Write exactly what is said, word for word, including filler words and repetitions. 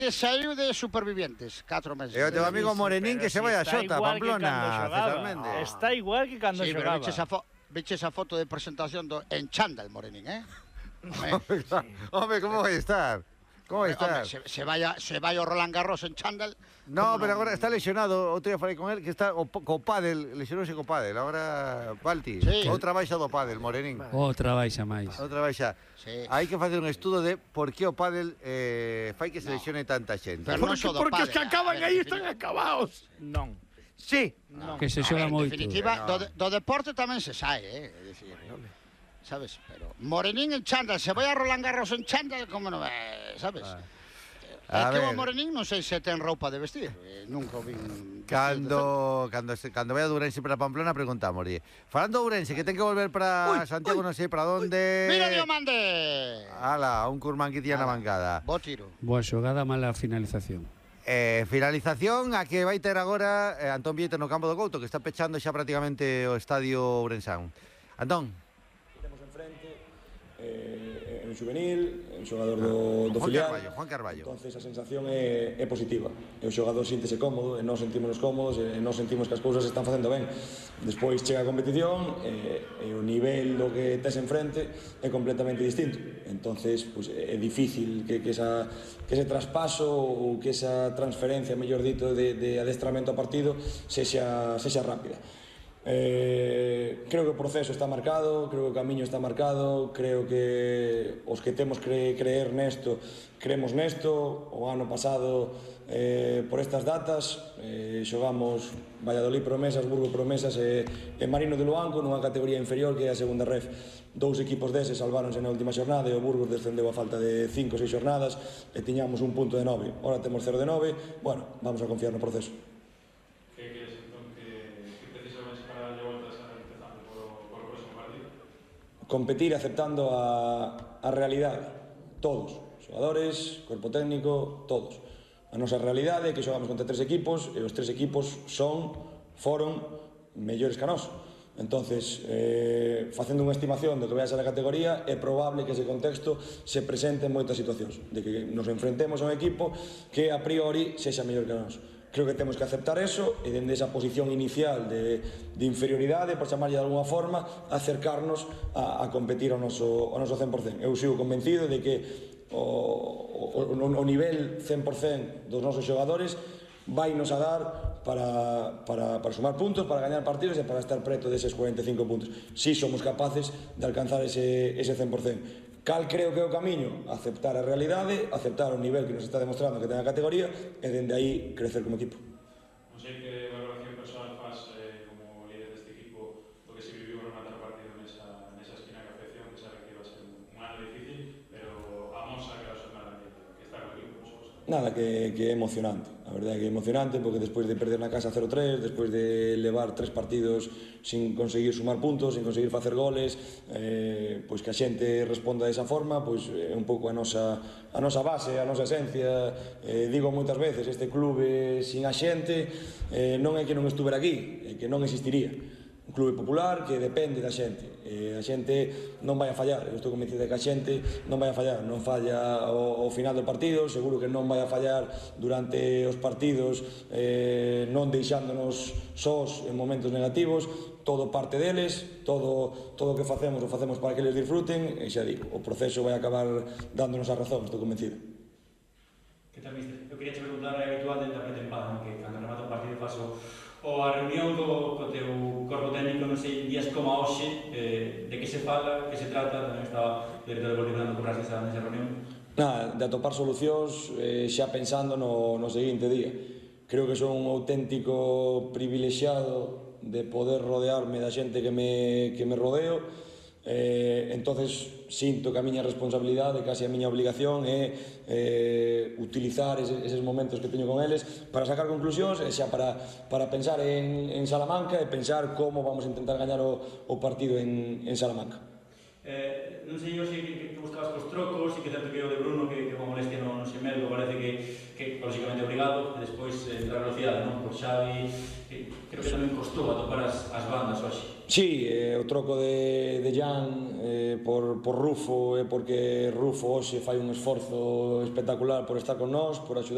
Saiu de supervivientes, catro meses. E o teu amigo Morenín que se vai a Xota, Pamplona, César Méndez. Está igual que cando sí, xogaba. Sí, pero veches a foto de presentación do en chándal, Morenín, eh? Home, como vai estar? Como vai estar? Se, se, vai a, se vai o Roland Garros en chándal. No, pero agora está lesionado, outro día falei con él, que está o, co pádel, lesionouse co pádel, agora Balti, sí. Outra baixa do pádel, Morenín. Outra baixa máis. Outra baixa. Sí. Hai que facer un estudo de por que o pádel eh, fai que se lesione no. tanta xente. Pero porque, no porque os que acaban aí están acabados. Non. Sí. No. Que se xoga moito. En definitiva, do, do deporte tamén se sae, eh? É dicir, sabes? Pero Morenín en chándal, se vai a Roland Garros en chándal, como non é, sabes? Ah. É que o Morenín non sei se ten roupa de vestir, eh, nunca o vin. Cando, cando, cando vai a Ourense para Pamplona preguntámoslle. Falando de Ourense, que ten que volver para uy, Santiago, uy, non sei para onde. Mira Diomande. Ala, un curmán que tiña na bancada. Bo tiro. Boa xogada, mala finalización. Eh, finalización a que vai ter agora eh, Antón Vieito no campo do Couto, que está pechando xa prácticamente o estadio ourensán. Antón. Temos enfrente eh, en juvenil, en xogador do, do Juan filial. Carballo, Juan Carballo. Entonces a sensación é, é positiva. E o xogador síntese cómodo, e nós sentímonos cómodos, e nós sentimos que as cousas están facendo ben. Despois chega a competición e, e o nivel do que tes enfrente é completamente distinto. Entonces, pues, é difícil que, que, esa, que ese traspaso ou que esa transferencia, mellor dito, de, de adestramento a partido sexa, sexa rápida. Eh, creo que o proceso está marcado, creo que o camiño está marcado, creo que os que temos que creer nesto creemos nesto. O ano pasado eh, por estas datas eh, xogamos Valladolid Promesas, Burgo Promesas e, e Marino de Luanco nunha categoría inferior que é a segunda ref. Dous equipos deses salváronse na última xornada e o Burgos descendeu a falta de cinco ou seis xornadas e tiñamos un punto de nove, ora temos cero de nove. Bueno, vamos a confiar no proceso. Competir aceptando a, a realidade, todos, xogadores, corpo técnico, todos. A nosa realidade é que xogamos contra tres equipos e os tres equipos son, foron, mellores que a nós. Entonces, eh, facendo unha estimación do que vai a ser a categoría, é probable que ese contexto se presente en moitas situacións, de que nos enfrentemos a un equipo que a priori sexa mellor que a nós. Creo que temos que aceptar eso e dende esa posición inicial de, de inferioridade, por chamarlle de alguna forma, acercarnos a, a competir ao noso, ao noso cen por cen. Eu sigo convencido de que o, o, o nivel cen por cen dos nosos xogadores vai nos a dar para, para, para sumar puntos, para gañar partidos e para estar preto deses cuarenta e cinco puntos. Si somos capaces de alcanzar ese, ese cen por cen. Cal creo que é o camiño? Aceptar a realidade, aceptar o nivel que nos está demostrando que ten a categoría e dende aí crecer como equipo. Non sei que valoración persoal faz eh, como líder deste equipo do que se viviu rematar o partido nesa, nesa esquina que afección, que sabe que iba a ser un, un ano difícil, pero a mosa que a xornada que, que está con o equipo. Nada, que, que é emocionante, a verdade é que é emocionante porque despois de perder na casa cero tres, despois de levar tres partidos sin conseguir sumar puntos, sin conseguir facer goles, eh, pois que a xente responda desa forma, pois é un pouco a nosa, a nosa base, a nosa esencia. Eh, digo moitas veces, este clube sin a xente eh, non é que non estuvera aquí, é que non existiría. Un clube popular que depende da xente, e a xente non vai a fallar. Eu estou convencido de que a xente non vai a fallar, non falla ao, ao final do partido, seguro que non vai a fallar durante os partidos, eh, non deixándonos sós en momentos negativos. Todo parte deles, todo, todo o que facemos o facemos para que eles disfruten, e xa digo, o proceso vai acabar dándonos a razón, estou convencido. Que tal, mister? Eu queria te preguntar a habitual dentro da pretempada, que cando remata o partido paso ou a reunión co, co teu corpo técnico, non sei, días como a hoxe, eh, de que se fala, que se trata, tamén estaba o director deportivo dando curras nesa, nesa reunión? Nada, de atopar solucións eh, xa pensando no, no seguinte día. Creo que son un auténtico privilexiado de poder rodearme da xente que me, que me rodeo. Eh, entonces sinto que a miña responsabilidade, casi a miña obligación é eh, utilizar eses, eses momentos que teño con eles para sacar conclusións e xa para, para pensar en, en Salamanca e pensar como vamos a intentar gañar o, o partido en, en Salamanca. Eh, non sei, eu sei que, que buscabas cos trocos e que certo que o de Bruno que, que con molestia no, no Xemelo parece que, que lógicamente obrigado e despois eh, a velocidade, non? Por Xavi, que creo que tamén costou atopar as, as bandas hoxe. Sí, eh, o troco de, de Jan eh, por, por Rufo é eh, porque Rufo hoxe fai un esforzo espectacular por estar con nós, por axudar